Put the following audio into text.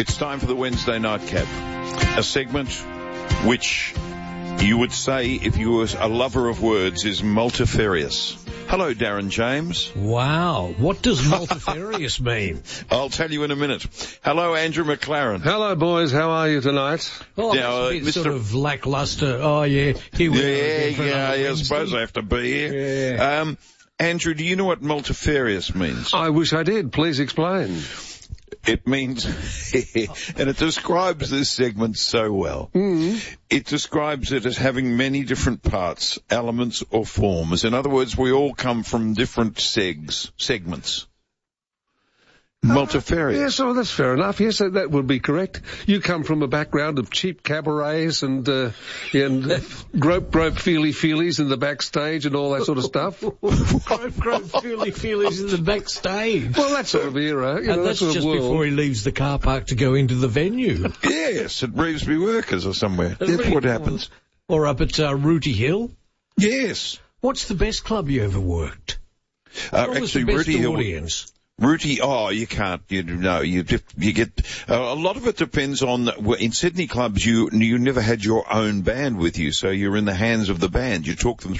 It's time for the Wednesday Nightcap, a segment which you would say, if you were a lover of words, is multifarious. Hello, Darren James. Wow, what does multifarious mean? I'll tell you in a minute. Hello, Andrew McLaren. Hello, boys. How are you tonight? Oh, Now, that's a bit sort of lackluster. Oh, yeah. Here we are. I suppose I have to be here. Yeah. Andrew, do you know what multifarious means? I wish I did. Please explain. It means, and it describes this segment so well. It describes it as having many different parts, elements, or forms. In other words, we all come from different segments. Multifarious. Yes, oh, that's fair enough. Yes, that would be correct. You come from a background of cheap cabarets and grope feely-feelies in the backstage and all that sort of stuff. Grope feely-feelies in the backstage. Well, that sort of era. And that's sort of just world. before he leaves the car park to go into the venue. Yes, at Revesby Workers or somewhere. That's what happens. Or up at Rooty Hill. Yes. What's the best club you ever worked? What was Actually, the best Rooty Hill. audience? Rooty, you can't, you get, a lot of it depends on, in Sydney clubs, you never had your own band with you, so you're in the hands of the band. You talk them